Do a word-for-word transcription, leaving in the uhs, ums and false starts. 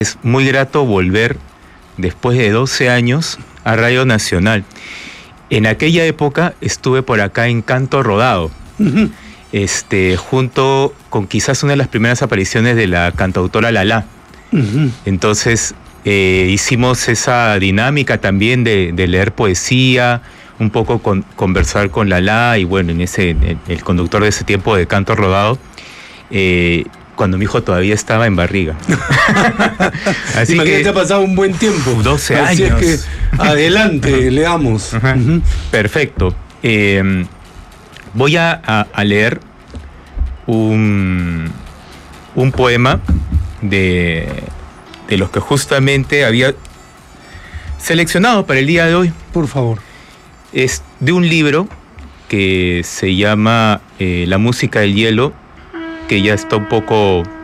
Es muy grato volver después de doce años a Radio Nacional. En aquella época estuve por acá en Canto Rodado, uh-huh. este, junto con quizás una de las primeras apariciones de la cantautora Lala. Uh-huh. Entonces eh, hicimos esa dinámica también de, de leer poesía, un poco con, conversar con Lala y bueno, en ese, en el conductor de ese tiempo de Canto Rodado, eh, cuando mi hijo todavía estaba en barriga. Así Imagínate, que te ha pasado un buen tiempo. doce Así años. Es que adelante, leamos. Ajá. Uh-huh. Perfecto. Eh, voy a, a, a leer un, un poema de, de los que justamente había seleccionado para el día de hoy. Por favor. Es de un libro que se llama eh, La música del hielo, que ya está un poco